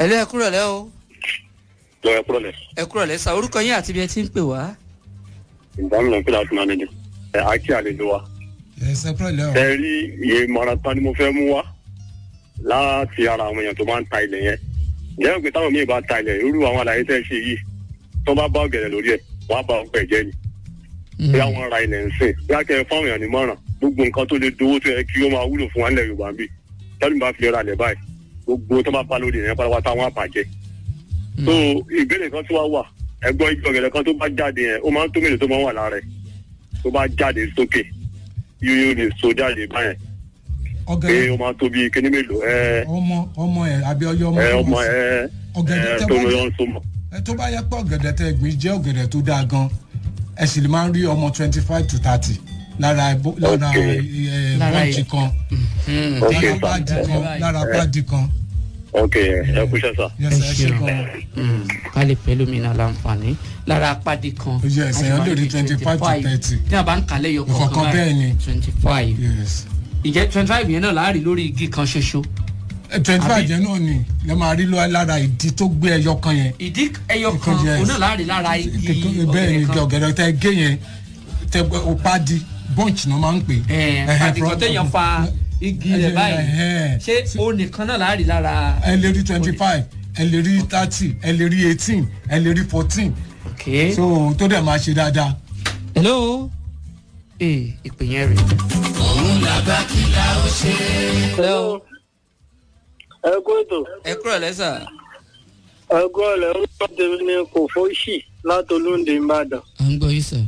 Hello, ẹ kúrọ̀lẹ́ o. Ẹ kúrọ̀lẹ́. Ẹ kúrọ̀lẹ́ sà, orúkọ yín àti bí ẹ ti ń pè wá. Ìdáhùn ìpínlẹ̀ àti manager. Àkí àlejò wa. Ẹ kúrọ̀lẹ́ o. Ẹ rí iye marathon ni mo fẹ́ mú wá láti ara àwọn èèyàn tó máa ń ta ilẹ̀ yẹn. Ǹjẹ́ ìpè táwọn míì bá ta ilẹ̀ irú àwọn àlàyé tẹ́ ṣe yìí tó bá bá ọ̀gẹ̀dẹ̀ lórí ẹ̀ wọ́n á bá ọgbẹ́ jẹ́ ni. Bí àwọn ra ilẹ̀ ń sìn bí akẹ́ fáwọn èèyàn ní mọ̀ràn gbogbo nǹkan tó lè dowó tó yẹ kí ó máa wúlò fún wa nílẹ̀ Yorùbá bí tẹ́lẹ̀ bá fi ra ilẹ̀ báyìí gbogbo tó bá bá lórí ìyẹn pátápátá wọn àbàjẹ́. So ìbéèrè kan tí wàá wà ẹgbọ́n igi ọ̀gẹ̀dẹ̀ kan tó bá jáde yẹn ó máa ń tó mélòó tó máa ń wà lára ẹ̀ tó bá jáde sókè yóò lè so jáde báyẹn pé ó máa tó bí kíní mélòó ọmọ ẹ àbí ọyọ ọmọ ọ̀gẹ̀dẹ̀ tó lọ so mọ. tó bá yẹ pé ọ̀gẹ̀dẹ̀ tẹ gbìn jẹ́ ọ̀gẹ̀dẹ̀ tó dáa gan ẹ sì lè máa ń rí ọmọ 25 to 30 lára bọ́ǹchì kan lára pàdé kan. ok ẹ kú iṣẹ́ sà. ẹ ṣeun ká lè pẹ́ lómìnira láǹfààní lára apáde kan. oye ẹsẹ̀ yẹn lè rí 25 to 30. tí a bá ń kalẹ̀ yọ kọ̀ọ̀kan báyìí 25. ìjẹ́ 25 yẹn náà láàrí lórí igi kan ṣoṣo. 25 yẹn náà ni lè máa rí lára ìdí tó gbé ẹyọ kan yẹn. ìdí ẹyọ kan òun náà láàrí lára igi ọ̀gẹ̀dẹ̀ kan. bẹ́ẹ̀ ni ọ̀gẹ̀dẹ̀ tẹ gé yẹn tẹ pàdé bọ́ǹchì náà máa ń pè. pàdé kan téèyàn fa igi rẹ̀ báyìí ṣé o nìkan náà láàrí lára. ẹ lè rí 25 ẹ lè rí 30 ẹ lè rí 18 ẹ lè rí 14. ok so tó dẹ̀ máa ṣe dáadáa. hello ìpè yẹn rè. òun làbá kí la ó ṣe. hello. ẹ kú ètò. ẹ kúrò lẹ́sà. ẹ kú ọ̀lẹ́ orúkọ tèmi ni kò fóṣì látolúndé ìbàdàn. à ń gbọ́ yìí sà.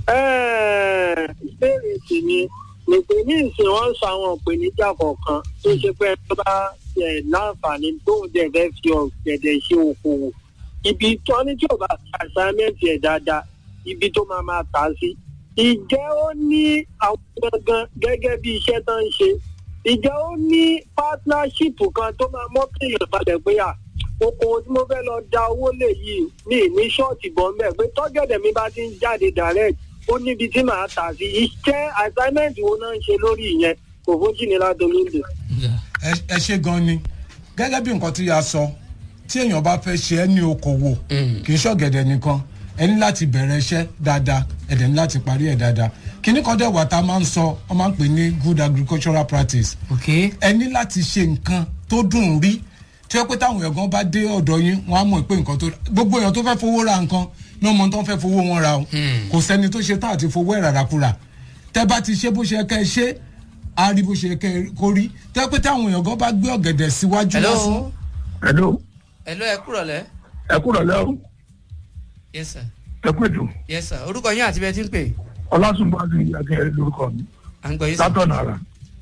ìbéèrè tèmi ni pé ní ìsìn wọn sọ àwọn ìpèníjà kọ̀ọ̀kan tó ṣe pé ẹ bá láǹfààní tóun dẹ̀ fẹ́ fi ọ̀gẹ̀dẹ̀ ṣe okòwò ibi tó ní tí ò bá ṣe àṣàmẹ́ǹtì ẹ̀ dáadáa ibi tó máa tà sí. ìjẹ́ ó ní àwọn gangan gẹ́gẹ́ bí iṣẹ́ tó ń ṣe ìjẹ́ ó ní partnership kan tó máa mọ́kì ìyọ̀balẹ̀ pé okòwò tí mo fẹ́ lọ da owó lè yìí mi ní ṣọ́ọ̀tì bọ́ mẹ́ pé tọ́gẹ̀dẹ̀ mi bá ti ń jáde direct ó níbi tí màá tà sí iṣẹ́ assignment wo náà ń ṣe lórí ìyẹn kò fójì ní ládolóńdè. ẹ ṣe gan ni gẹ́gẹ́ bí nǹkan tí a sọ tí èèyàn bá fẹ́ ṣe ẹ́ ní okòwò kì í ṣọ̀gẹ̀dẹ̀ nìkan ẹ ní láti bẹ̀rẹ̀ iṣẹ́ dáadáa ẹ dẹ̀ ní láti parí ẹ̀ dáadáa kíní kan dẹ̀ wà tá a máa ń sọ wọ́n máa ń pè ní good agricultural practice ẹ ní láti ṣe nǹkan tó dùn rí tí wọ́n pé táwọn èèyàn gan bá dé ọ̀dọ̀ yín wọ́n á mọ̀ pé nǹkan tó gbogbo èèyàn tó fẹ́ fowó ra nǹkan ní ọmọ tó ń fẹ́ fowó wọn ra o kò sẹ́ni tó ṣe tá àti fowó ẹ̀ ràràkúrà tẹ́ bá ti ṣe bó ṣe kẹ́ ẹ ṣe á rí bó ṣe kẹ́ ẹ kó rí tẹ́ pé táwọn èèyàn gan bá gbé ọ̀gẹ̀dẹ̀ síwájú lásán. hello. hello ẹ kúrọ̀lẹ́. ẹ kúrọ̀lẹ́ o. yes sir. ẹ kú ètò. yes sir orúkọ yín àti bẹ́ẹ̀ ti ń pè. ọlásùnbàdì akẹ́rẹ́ lórúkọ mi. à ń gbọ́ yín sir. látọ̀nà ara.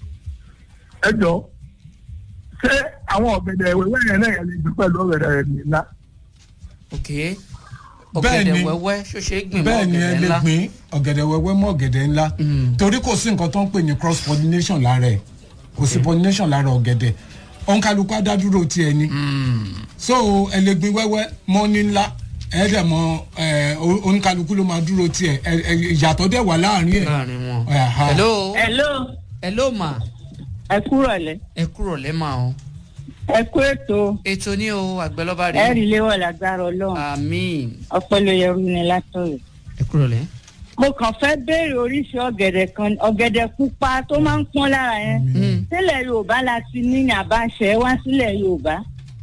ẹ jọ ṣé àwọn ọ̀gẹ̀dẹ̀ wẹ́wẹ́ yẹn náà yẹn lè gbé pẹ̀lú ọ̀gẹ̀dẹ̀ ńlá. ok ọ̀gẹ̀dẹ̀ wẹ́wẹ́ ṣoṣe gbìn mọ́ bẹ́ẹ̀ ni ẹ ọ̀gẹ̀dẹ̀ lè ńlá. gbìn ọ̀gẹ̀dẹ̀ wẹ́wẹ́ mọ́ ọ̀gẹ̀dẹ̀ ńlá torí kò sí nǹkan tó ń pè ní cross pollination lára ẹ̀ kò sí pollination lára ọ̀gẹ̀dẹ̀ òǹkàlùkù adádúró tiẹ̀ ni so ẹ lè gbìn wẹ́wẹ́ mọ́ ní ńlá ẹ dẹ̀ mọ òǹkàlùkù ló máa dúró tiẹ̀ ìyàtọ̀ dẹ̀ wà láàrin ẹ̀. láàrin wọn. hello. hello. hello ma. ẹ kúrọ̀lẹ́. ẹ kúrọ̀lẹ́ ma o. ẹ kú ètò. ètò ní o àgbẹ̀lọ́ba rí. ẹ rí léwọ̀ lágbára ọlọ́run. àmín. ọpẹ́lóyẹrú ni látọ̀rẹ̀. ẹ kúrọ̀lẹ́. mo kàn fẹ́ béèrè oríṣi ọ̀gẹ̀dẹ̀ kan ọ̀gẹ̀dẹ̀ pupa tó máa ń pọ́n lára yẹn sílẹ̀ yorùbá la ti ní àbáṣẹ wá sílẹ̀ yorùbá.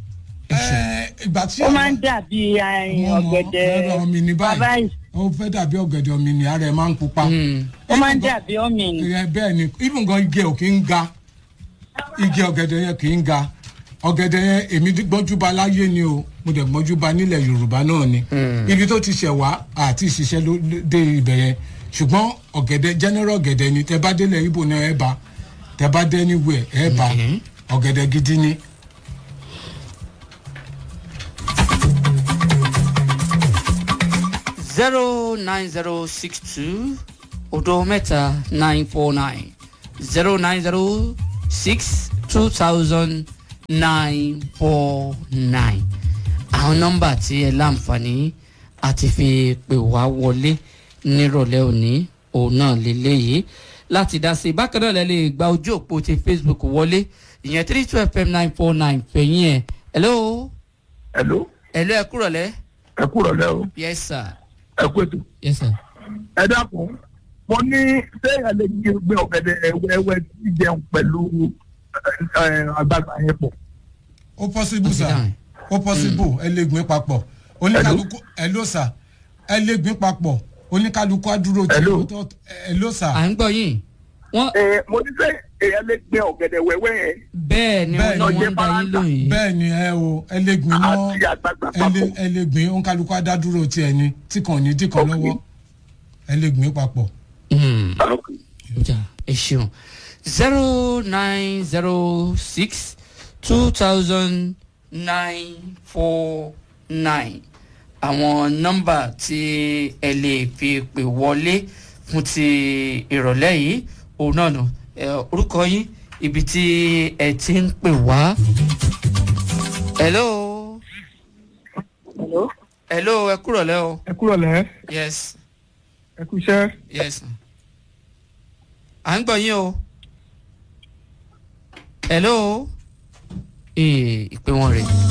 ìgbà tí ó máa ń dàbí ọ̀gẹ̀dẹ̀ bàbá yìí. ó fẹ́ dàbí ọ̀gẹ̀dẹ̀ ọ̀mìnì ara ẹ̀ máa ń pupa. ó máa ń dàbí ọ̀mìnì. bẹ́ẹ̀ ni even gan igi ò kì í ga igi ọ̀gẹ̀dẹ̀ yẹn kì í ga ọ̀gẹ̀dẹ̀ yẹn èmi gbọ́njúba láyé ni o mo dẹ̀ gbọ́njúba nílẹ̀ yorùbá náà ni ibi tó ti ṣẹ̀ wá àti ìṣiṣẹ́ ló dé ibẹ̀ yẹn ṣùgbọ́n ọ̀gẹ̀dẹ̀ general ọ̀gẹ̀dẹ̀ ni tẹ bá délẹ̀ ibo náà ẹ bá tẹ bá dé anywhere ẹ bá ọ̀gẹ̀dẹ̀ gidi ni. zero 9062 odo mẹ́ta 949 09062 2000 àwọn nọ́mbà tí ẹ láǹfààní àti fi pè wá wọlé nírọ̀lẹ́ òní òun náà lélẹ́yìí láti dá sí i bákan náà lẹ lè gba ojú òpó ti Facebook wọlé ìyẹn 32 FM 949 fẹ̀yìn ẹ̀ hello. hello. hello ẹ kúrọ̀lẹ́. ẹ kúrọ̀lẹ́ o. yes sir. ẹ kú ètò. yes sir. ẹ dákun mo ní sẹ́yìn lè gbé ọ̀gẹ̀dẹ̀ ẹwẹ́ jẹun pẹ̀lú àgbàgbà yẹn pọ̀. ó possible sir ó possible ẹ lè gbìn papọ̀ oníkálukú ẹ ló sà ẹ lè gbìn papọ̀ oníkálukú àdúró tí ẹ ló sà. à ń gbọ́ yín. mo ní sẹ́ èèyàn lè gbé ọ̀gẹ̀dẹ̀ wẹ́wẹ́ yẹn. bẹ́ẹ̀ ni wọ́n ń da yín lóyún. bẹ́ẹ̀ ni ẹ lè gbìn náà àti àgbàgbà papọ̀. ẹ lè gbìn oníkálukú àdádúró tí ẹ ní tí kàn ní tí kàn lọ́wọ́ ẹ lè gbìn papọ̀. ẹ ṣeun 0906 200949 àwọn nọ́mbà tí ẹ lè fi pè wọlé fún ti ìrọ̀lẹ́ yìí òun náà nù orúkọ yín ibi tí ẹ ti ń pè wá. hello. hello. hello ẹ kúrọ̀lẹ́ o. ẹ kúrọ̀lẹ́. yes. ẹ kú iṣẹ́. yes. à ń gbọ́ yín o. hello. ìpè wọn rè.